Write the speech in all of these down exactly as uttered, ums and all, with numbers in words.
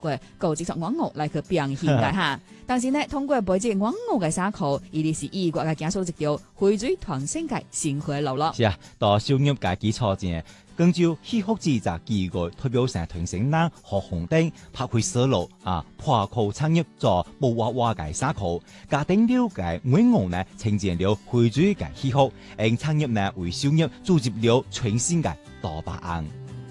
過高質素網絡來去表現嘅哈。但是呢，通過背這網絡嘅衫褲，伊哋是異國嘅技術一條匯聚團成嘅生活路咯。 是啊，到商業嘅基礎上，根據氣候資質機構代表成團成人何紅燈拍開思路啊，破口產業做布娃娃嘅衫褲，家庭了解每行呢呈現了匯聚嘅氣候，因產業呢為商業組織了全新嘅大白案。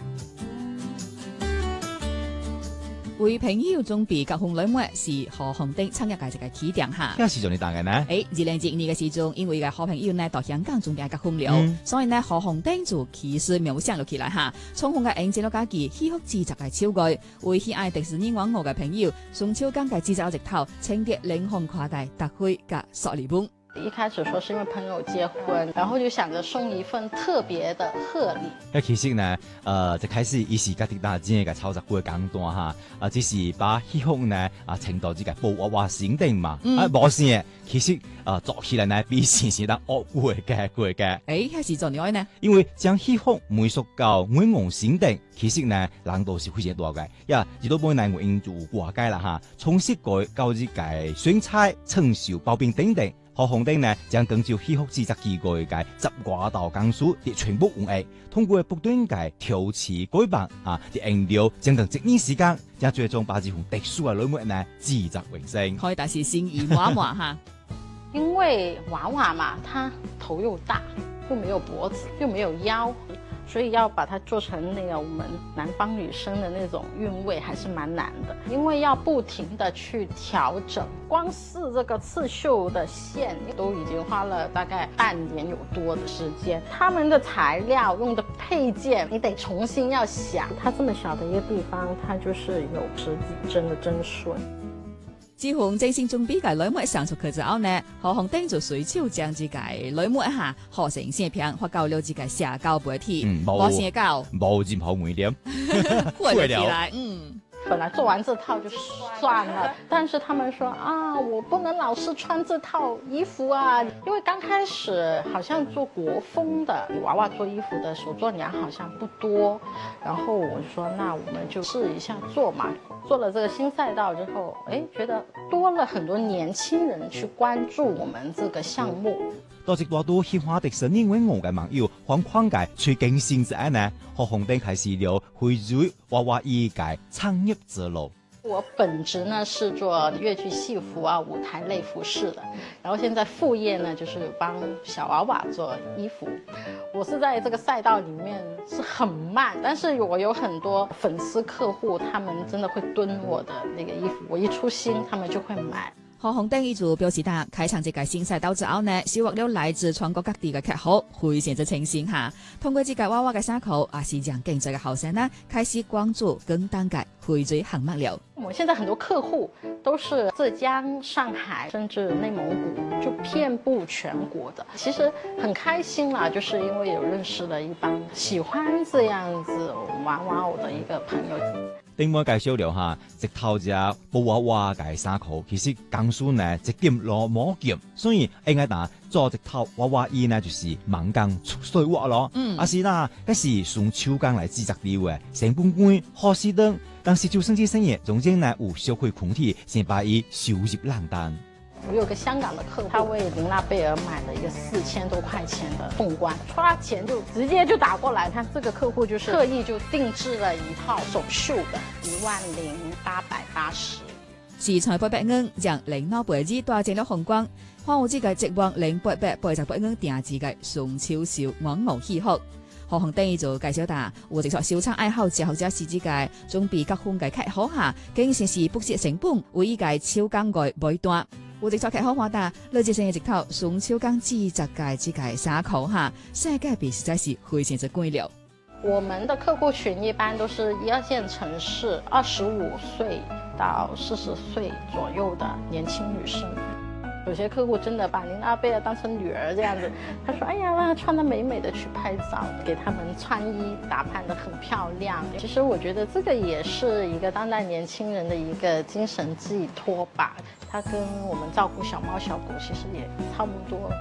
為朋友準備結婚禮物是何紅燈產業嘅一個起點哈。 咩時陣你答嘅呢？ 誒，二零二二嘅時陣，因為嘅好朋友呢到香港準備結婚了，嗯、所以呢何紅燈就其實描寫落起來哈，充分嘅引進咗家己喜好自責嘅超過，為喜愛迪士尼網絡嘅朋友，送超間嘅製作一套，清潔靈魂跨代特惠嘅索利本。 一開始說是因為朋友結婚，然後就想着送一份特別的賀禮。 那其實呢，呃，就開始伊是家己大錢嘅操作過簡單哈，啊，只是把喜好呢啊程度之個布娃娃限定嘛，嗯、啊，冇先，其實啊、呃、做起來呢比先先得惡過嘅過嘅。 誒，開始做點呢？ 因為將喜好每塑到每樣限定，其實呢難度是非常大嘅。呀，亦都本來我應做過解啦哈，從設計到之個選菜、成熟包餅等等。何紅燈呢將根據氣候資質機構嘅十掛道工序嘅全部運營，通過不斷嘅調試改版啊，啲原料將等一年時間，將最終把這款特殊嘅禮物呢製作完成。 可以但是心意娃娃哈， 因為娃娃嘛，它頭又大，又沒有脖子，又沒有腰。所以要把它做成那個我們南方女生的那種韻味，還是蠻難的，因為要不停的去調整，光是這個刺繡的線都已經花了大概半年有多的時間。他們的材料用的配件，你得重新要想。它這麼小的一個地方，它就是有十幾針的針順。 自從正式準備嘅禮物上出去之後呢，何紅燈就隨手將自己禮物一下合成線片發到了自己社交媒體，冇寫稿， 冇任何污點， 過了起來，嗯。 本來做完這套就算了，但是他們說啊，我不能老是穿這套衣服啊，因為剛開始好像做國風的娃娃做衣服的手作娘好像不多，然後我就說那我們就試一下做嘛。做了這個新賽道之後，哎，覺得多了很多年輕人去關注我們這個項目。 多直多都喜歡迪士尼文我嘅網友，框框嘅最驚心之愛呢，何紅燈開始了匯聚娃娃衣嘅創業之路。 我本職呢是做粵劇戲服啊、舞台類服飾的，然後現在副業呢就是幫小娃娃做衣服。我是在這個賽道裡面是很慢，但是我有很多粉絲客戶，他們真的會蹲我的那個衣服，我一出新，他們就會買。 何紅燈一組表示，他開場這個新賽道之後呢，收穫了來自全國各地嘅客戶，非常之清新下。通過這個娃娃嘅衫褲，也是讓經濟嘅後生呢開始關注更單嘅匯聚項目了。 我們現在很多客戶都是浙江、上海，甚至內蒙古，就遍布全國的。其實很開心啦，就是因為有認識了一幫喜歡這樣子娃娃我的一個朋友。 另外介紹了下，直頭只布娃娃嘅衫褲，其實工序呢一點落冇劍，所以應該打做直頭娃娃衣呢，就是猛工出水活咯。嗯，啊是啦，嗰時用手工來製作料嘅，成本貴，好蝕等。但是就生意生意中間呢有消費群體先把伊收入冷淡。 我有個香港的客戶，他為琳娜貝爾買了一個四千多塊錢的鳳冠，刷錢就直接就打過來。他這個客戶就是特意就定製了一套手繡的，一萬零八百八十。 時才八百元，讓琳娜貝爾帶進了紅光，花我自己直往零八百八十八元定制嘅送超少網絡喜好。何紅燈就介紹打，我直作小餐愛好者或者是之介準備結婚嘅客戶下，竟然是不惜成本為依個超工嘅買單。我直作客戶話打，類似成日直頭送超工資質嘅之介衫褲下，世界比實在是非常之貴了。 我們的客戶群一般都是一二線城市，二十五歲到四十歲左右的年輕女生。有些客戶真的把琳娜貝爾當成女兒這樣子，他說：哎呀，讓她穿得美美的去拍照，給他們穿衣打扮得很漂亮。其實我覺得這個也是一個當代年輕人的一個精神寄託吧。它跟我們照顧小貓小狗其實也差不多。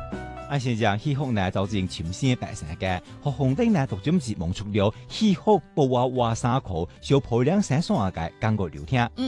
啊，是講戲曲呢，就正潛先白成嘅，學紅燈呢，讀咗唔是望出了戲曲布娃娃衫褲，小破兩衫衫嘅感覺聊天。